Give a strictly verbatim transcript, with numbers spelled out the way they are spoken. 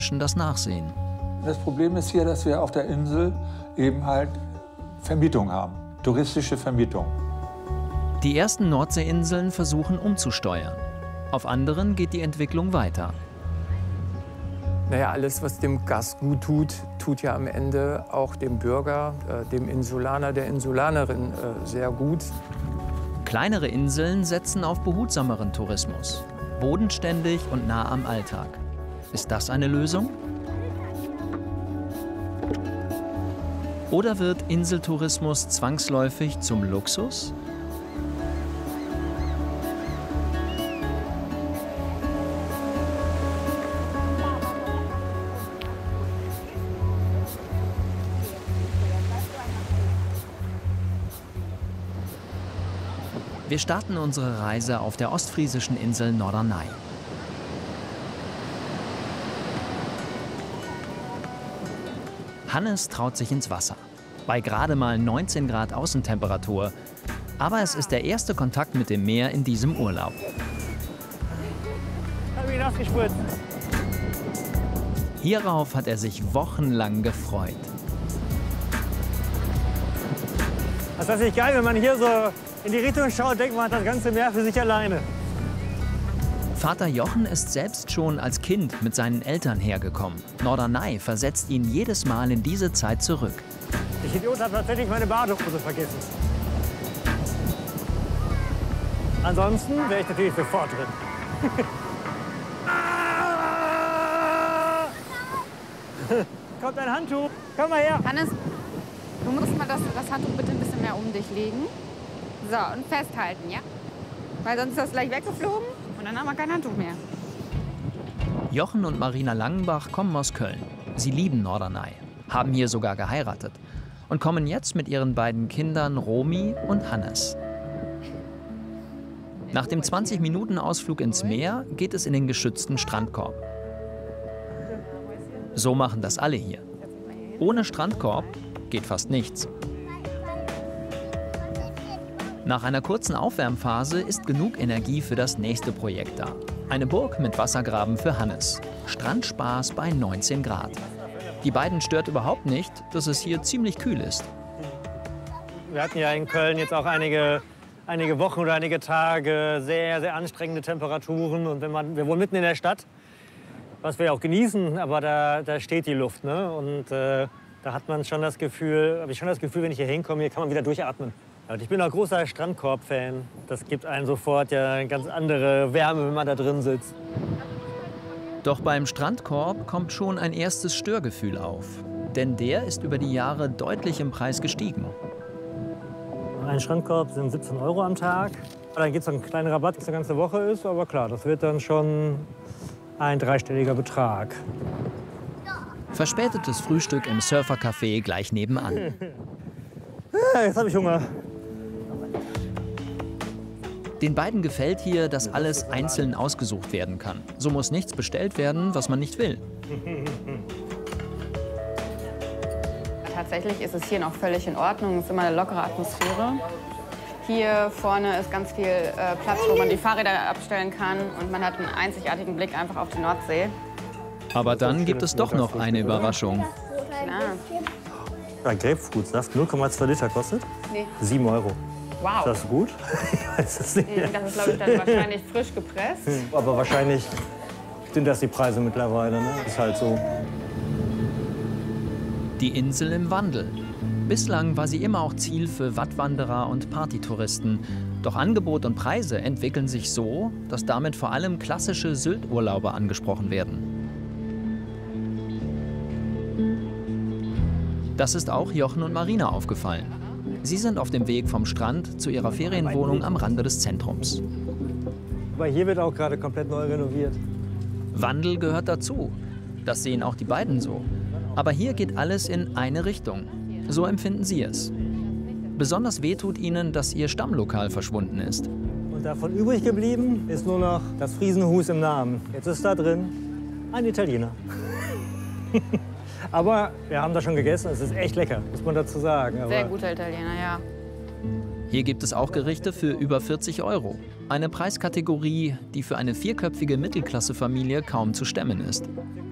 das Nachsehen. Das Problem ist hier, dass wir auf der Insel eben halt Vermietung haben, touristische Vermietung. Die ersten Nordseeinseln versuchen umzusteuern. Auf anderen geht die Entwicklung weiter. Naja, alles, was dem Gast gut tut, tut ja am Ende auch dem Bürger, äh, dem Insulaner, der Insulanerin äh, sehr gut. Kleinere Inseln setzen auf behutsameren Tourismus. Bodenständig und nah am Alltag. Ist das eine Lösung? Oder wird Inseltourismus zwangsläufig zum Luxus? Wir starten unsere Reise auf der ostfriesischen Insel Norderney. Hannes traut sich ins Wasser, bei gerade mal neunzehn Grad Außentemperatur. Aber es ist der erste Kontakt mit dem Meer in diesem Urlaub. Hab ich nass gespritzt. Hierauf hat er sich wochenlang gefreut. Das ist nicht geil, wenn man hier so in die Richtung schaut, denkt man, hat das ganze Meer für sich alleine. Vater Jochen ist selbst schon als Kind mit seinen Eltern hergekommen. Norderney versetzt ihn jedes Mal in diese Zeit zurück. Ich Idiot habe tatsächlich meine Badehose vergessen. Ansonsten wäre ich natürlich sofort drin. Kommt ein Handtuch, komm mal her. Hannes, du musst mal das, das Handtuch bitte ein bisschen mehr um dich legen. So, und festhalten, ja? Weil sonst ist das gleich weggeflogen und dann haben wir kein Handtuch mehr. Jochen und Marina Langenbach kommen aus Köln. Sie lieben Norderney, haben hier sogar geheiratet und kommen jetzt mit ihren beiden Kindern Romy und Hannes. Nach dem zwanzig Minuten Ausflug ins Meer geht es in den geschützten Strandkorb. So machen das alle hier. Ohne Strandkorb geht fast nichts. Nach einer kurzen Aufwärmphase ist genug Energie für das nächste Projekt da. Eine Burg mit Wassergraben für Hannes. Strandspaß bei neunzehn Grad. Die beiden stört überhaupt nicht, dass es hier ziemlich kühl ist. Wir hatten ja in Köln jetzt auch einige, einige Wochen oder einige Tage sehr, sehr anstrengende Temperaturen. Und wenn man, wir wohnen mitten in der Stadt, was wir auch genießen, aber da, da steht die Luft. Ne? Und äh, da hat man schon das Gefühl, habe ich schon das Gefühl, wenn ich hier hinkomme, hier kann man wieder durchatmen. Und ich bin auch großer Strandkorb-Fan. Das gibt einen sofort ja eine ganz andere Wärme, wenn man da drin sitzt. Doch beim Strandkorb kommt schon ein erstes Störgefühl auf. Denn der ist über die Jahre deutlich im Preis gestiegen. Ein Strandkorb sind siebzehn Euro am Tag. Dann gibt es einen kleinen Rabatt, was eine ganze Woche ist. Aber klar, das wird dann schon ein dreistelliger Betrag. Verspätetes Frühstück im Surfercafé gleich nebenan. Jetzt habe ich Hunger. Den beiden gefällt hier, dass alles einzeln ausgesucht werden kann. So muss nichts bestellt werden, was man nicht will. Tatsächlich ist es hier noch völlig in Ordnung. Es ist immer eine lockere Atmosphäre. Hier vorne ist ganz viel äh, Platz, wo man die Fahrräder abstellen kann. Und man hat einen einzigartigen Blick einfach auf die Nordsee. Aber dann gibt es doch noch eine Überraschung. Ja, Grapefruitsaft, null Komma zwei Liter kostet? Nee. sieben Euro. Wow. Ist das gut? Ich weiß es nicht. Das ist, glaube ich, dann wahrscheinlich frisch gepresst. Aber wahrscheinlich sind das die Preise mittlerweile. Ne? Ist halt so. Die Insel im Wandel. Bislang war sie immer auch Ziel für Wattwanderer und Partytouristen. Doch Angebot und Preise entwickeln sich so, dass damit vor allem klassische Sylt-Urlauber angesprochen werden. Das ist auch Jochen und Marina aufgefallen. Sie sind auf dem Weg vom Strand zu ihrer Ferienwohnung am Rande des Zentrums. Aber hier wird auch gerade komplett neu renoviert. Wandel gehört dazu. Das sehen auch die beiden so. Aber hier geht alles in eine Richtung. So empfinden sie es. Besonders weh tut ihnen, dass ihr Stammlokal verschwunden ist. Und davon übrig geblieben ist nur noch das Friesenhus im Namen. Jetzt ist da drin ein Italiener. Aber wir haben da schon gegessen, es ist echt lecker, muss man dazu sagen. Aber Sehr guter Italiener, ja. Hier gibt es auch Gerichte für über vierzig Euro. Eine Preiskategorie, die für eine vierköpfige Mittelklassefamilie kaum zu stemmen ist.